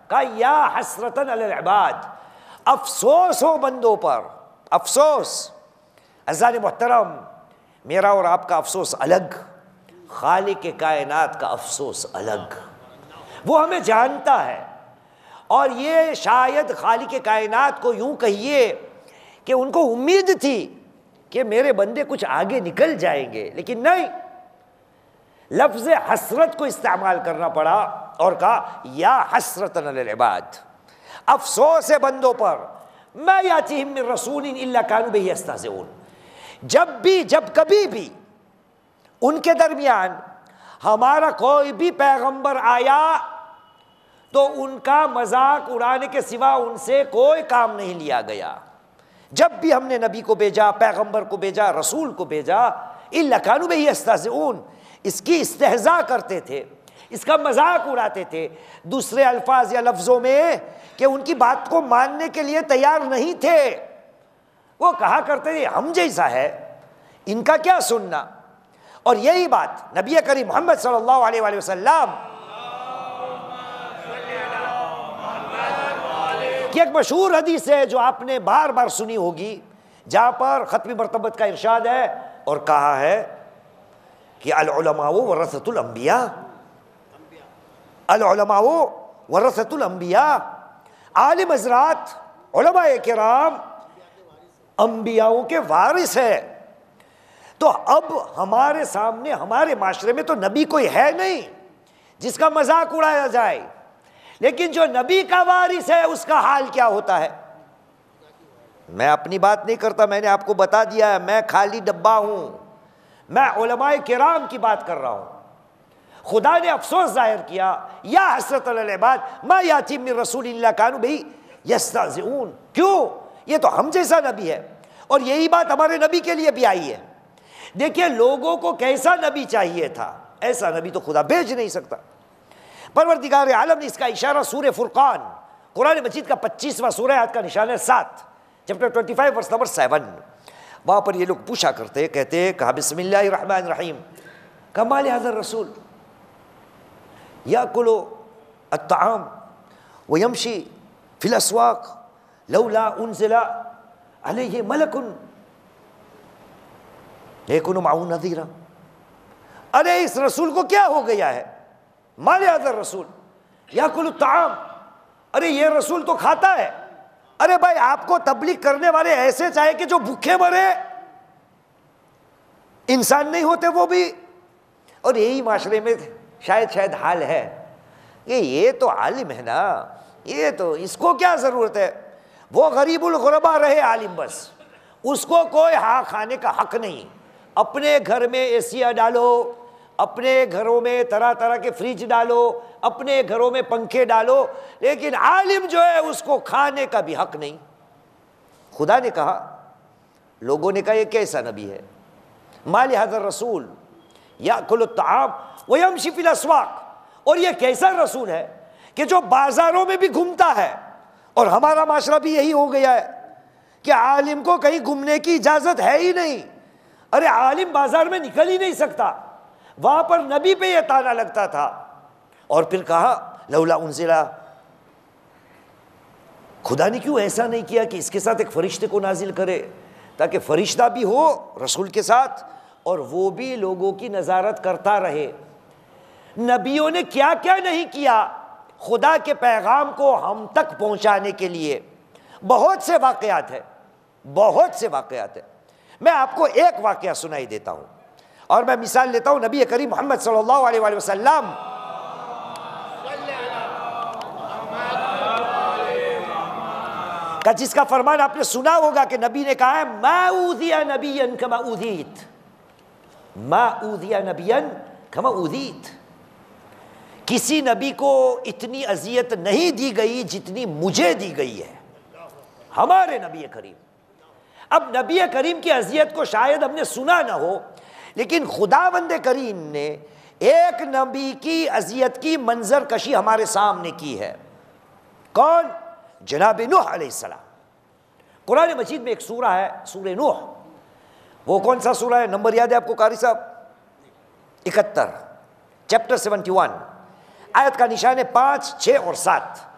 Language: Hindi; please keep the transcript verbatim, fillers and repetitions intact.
कहा या हसरतन अलल इबाद, अफसोस हो बंदों पर, अफसोस। अज़ान मोहतरम, मेरा और आपका अफसोस अलग, खालिक कायनात का अफसोस अलग। वो हमें जानता है, और ये शायद खालिक कायनात को यूं कहिए कि उनको उम्मीद थी कि मेरे बंदे कुछ आगे निकल जाएंगे, लेकिन नहीं, लफ्ज़ हसरत को इस्तेमाल करना पड़ा और कहा या हसरतन अलल इबाद, अफसोस है बंदों पर, मा यातिहिम मिन रसूलिन इल्ला कानू बिही यस्तहज़िऊन। जब भी, जब कभी भी उनके दरमियान हमारा कोई भी पैगंबर आया तो उनका मजाक उड़ाने के सिवा उनसे कोई काम नहीं लिया गया। जब भी हमने नबी को भेजा, पैगंबर को भेजा, रसूल को भेजा, इल्ला कानू बिही यस्तहज़िऊन, इसकी इस्तेहज़ा करते थे, इसका मजाक उड़ाते थे। दूसरे अल्फाज या लफ्ज़ों में कि उनकी बात को मानने के लिए तैयार नहीं थे। वो कहा करते थे हम जैसा है, इनका क्या सुनना। और यही बात नबी करीम मोहम्मद सल्लल्लाहु अलैहि वसल्लम की एक मशहूर हदीस है जो आपने बार बार सुनी होगी, जहां पर खत्मी मरतबत का इरशाद है और कहा है कि अल उलमाओ वरसतुल अंबिया, अल उलमाओ वरसतुल अंबिया, आलिम हज़रात उलमाए किराम अंबियाओं के वारिस है। तो अब हमारे सामने, हमारे माशरे में तो नबी कोई है नहीं जिसका मजाक उड़ाया जाए, लेकिन जो नबी का वारिस है उसका हाल क्या होता है। मैं अपनी बात नहीं करता, मैंने आपको बता दिया है, मैं खाली डब्बा हूं, मैं उलमाए किराम की बात कर रहा हूं। खुदा ने अफसोस जाहिर किया या हसरत अलल इबाद मा यातिहिम मिन रसूलिन इल्ला कानू बिही यस्तहज़िऊन। क्यों? ये तो हम जैसा नबी है, और यही बात हमारे नबी के लिए भी आई है। देखिए लोगों को कैसा नबी चाहिए था, ऐसा नबी तो खुदा भेज नहीं सकता। परवरदिगार आलम ने इसका इशारा सूरह फुरकान, कुरान मजीद का पच्चीसवां सूरह, आयत का निशान है सात, chapter twenty five verse number seven. वहां पर ये लोग पूछा करते, कहते, कहा बिस्मिल्लाहिर रहमानिर रहीम, कमाल हाज़िर रसूल याकुलु अत्ताम व यमशी फिल अस्वाक लौला उनज़िला अलैहि मलकुन यकुनु मअहू नज़ीरा। अरे इस रसूल को क्या हो गया है, माले हाज़िर रसूल याकुलु ताम, अरे ये रसूल तो खाता है। अरे भाई आपको तबलीग करने वाले ऐसे चाहे कि जो भूखे मरे, इंसान नहीं होते वो भी। और यही माशरे में शायद शायद हाल है कि ये तो आलिम है ना, ये तो इसको क्या जरूरत है, वो गरीबुल गुरबा रहे आलिम, बस उसको कोई हाँ खाने का हक नहीं। अपने घर में एसियाँ डालो, अपने घरों में तरह तरह के फ्रिज डालो, अपने घरों में पंखे डालो, लेकिन आलिम जो है उसको खाने का भी हक नहीं। खुदा ने कहा, लोगों ने कहा ये कैसा नबी है, माली हाज़िर रसूल याकुलु ताम व यमशी फिल अस्वाक, और ये कैसा रसूल है कि जो बाजारों में भी घूमता है। और हमारा माशरा भी यही हो गया है कि आलिम को कहीं घूमने की इजाजत है ही नहीं। अरे आलिम बाजार में निकल ही नहीं सकता, वहां पर नबी पे यह ताना लगता था। और फिर कहा लौला उनज़िला, खुदा ने क्यों ऐसा नहीं किया कि इसके साथ एक फरिश्ते को नाजिल करे, ताकि फरिश्ता भी हो रसूल के साथ और वो भी लोगों की नज़ारत करता रहे। नबियों ने क्या क्या नहीं किया खुदा के पैगाम को हम तक पहुंचाने के लिए। बहुत से वाक़यात है, बहुत से वाक़यात है। मैं आपको एक वाक़या सुनाई देता हूं और मैं मिसाल लेता हूं नबी करीम मोहम्मद सल्लल्लाहु अलैहि वसल्लम का, जिसका फरमान आपने सुना होगा कि नबी ने कहा है मा ऊज़िया नबिय्यन कमा ऊज़ीत, मा ऊज़िया नबिय्यन कमा ऊज़ीत। किसी नबी को इतनी अजियत नहीं दी गई जितनी मुझे दी गई है, हमारे नबी करीम। अब नबी करीम की अजियत को शायद हमने सुना ना हो, लेकिन खुदावंद करीम ने एक नबी की अजियत की मंजर कशी हमारे सामने की है। कौन? जनाब नूह अलैहिस्सलाम। कुरान मजीद में एक सूरा है, सूरे नूह। वो कौन सा सूरा है, नंबर याद है आपको कारी साहब? इकहत्तर, चैप्टर सेवेंटी वन, आयत का निशान है पाँच, छः और सात।